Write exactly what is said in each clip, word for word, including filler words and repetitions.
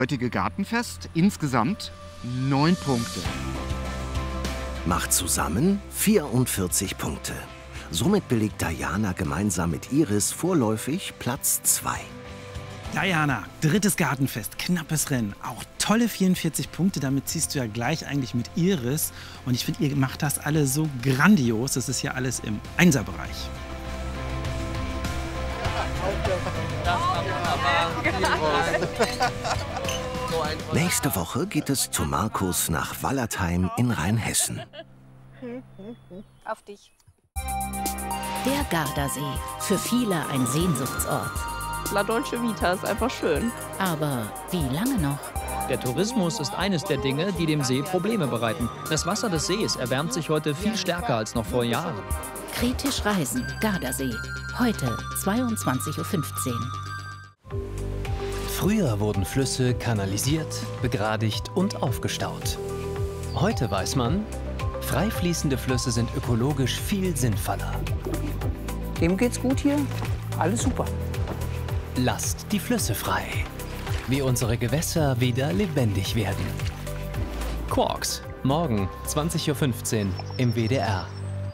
Heutige Gartenfest insgesamt neun Punkte. Macht zusammen vierundvierzig Punkte. Somit belegt Diana gemeinsam mit Iris vorläufig Platz zwei. Diana, drittes Gartenfest, knappes Rennen, auch tolle vierundvierzig Punkte, damit ziehst du ja gleich eigentlich mit Iris. Und ich finde, ihr macht das alle so grandios, das ist ja alles im Einserbereich. Nächste Woche geht es zu Markus nach Wallertheim in Rheinhessen. Auf dich. Der Gardasee, für viele ein Sehnsuchtsort. La Dolce Vita ist einfach schön. Aber wie lange noch? Der Tourismus ist eines der Dinge, die dem See Probleme bereiten. Das Wasser des Sees erwärmt sich heute viel stärker als noch vor Jahren. Kritisch reisen, Gardasee. Heute zweiundzwanzig Uhr fünfzehn. Früher wurden Flüsse kanalisiert, begradigt und aufgestaut. Heute weiß man, frei fließende Flüsse sind ökologisch viel sinnvoller. Dem geht's gut hier. Alles super. Lasst die Flüsse frei, wie unsere Gewässer wieder lebendig werden. Quarks, morgen zwanzig Uhr fünfzehn im W D R.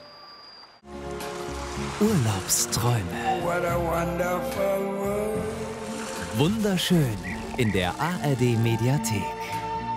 Urlaubsträume. Wunderschön in der A R D Mediathek.